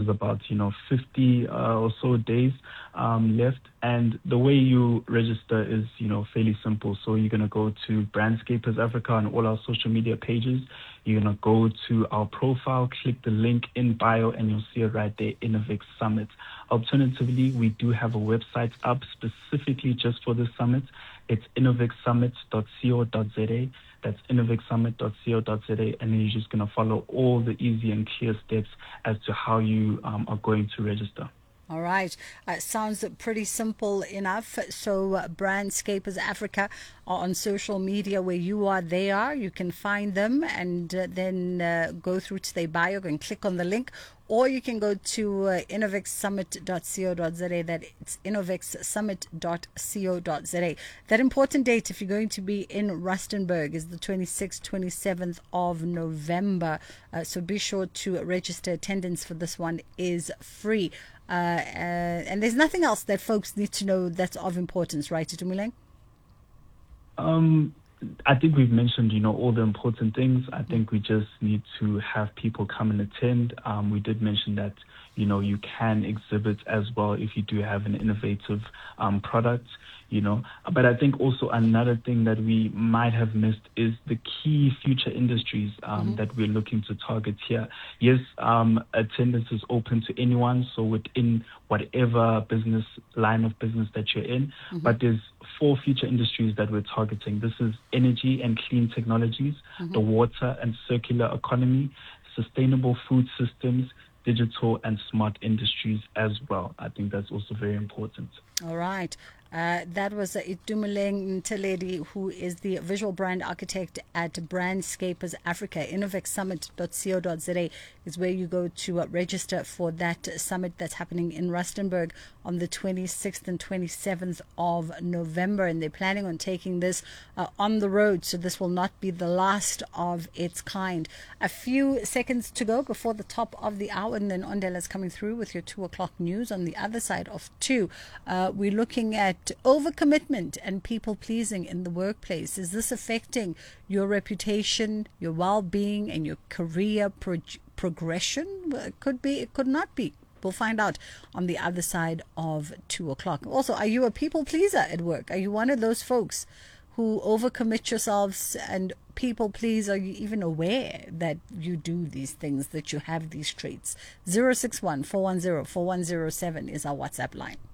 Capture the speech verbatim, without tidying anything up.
there's about, you know, fifty uh, or so days um, left. And the way you register is, you know, fairly simple. So you're going to go to Brandscapers Africa on all our social media pages. You're going to go to our profile, click the link in bio, and you'll see it right there, Innovix Summit. Alternatively, we do have a website up specifically just for this summit. It's innovix summit dot co dot za. That's innovix summit dot co dot za, and then you're just going to follow all the easy and clear steps as to how you um, are going to register. All right. Uh, sounds pretty simple enough. So uh, Brandscapers Africa are on social media. Where you are, they are. You can find them and uh, then uh, go through to their bio and click on the link. Or you can go to uh, innovix summit dot co dot za. That it's innovix summit dot co dot za. That important date, if you're going to be in Rustenburg, is the twenty-sixth, twenty-seventh of November. Uh, so be sure to register. Attendance for this one is free. Uh, uh, and there's nothing else that folks need to know that's of importance, right, Itumeleng? Um, I think we've mentioned, you know, all the important things. I think we just need to have people come and attend. Um, we did mention that, you know, you can exhibit as well if you do have an innovative um, product, you know. But I think also another thing that we might have missed is the key future industries um, mm-hmm. that we're looking to target here. Yes, um, attendance is open to anyone, so within whatever business line of business that you're in, mm-hmm. but there's four future industries that we're targeting. This is energy and clean technologies, mm-hmm. the water and circular economy, sustainable food systems, digital and smart industries as well. I think that's also very important. All right. Uh, that was uh, Itumeleng Nteledi, who is the visual brand architect at Brandscapers Africa. innovix summit dot co dot za is where you go to uh, register for that summit that's happening in Rustenburg on the twenty-sixth and twenty-seventh of November. And they're planning on taking this uh, on the road, so this will not be the last of its kind. A few seconds to go before the top of the hour, and then Ondela's coming through with your two o'clock news. On the other side of two, uh, we're looking at overcommitment and people pleasing in the workplace. Is this affecting your reputation, your well-being, and your career pro- progression? Well, it could be, it could not be. We'll find out on the other side of two o'clock. Also, are you a people pleaser at work? Are you one of those folks who overcommit yourselves and people please? Are you even aware that you do these things, that you have these traits? zero six one, four one zero, four one zero seven is our WhatsApp line.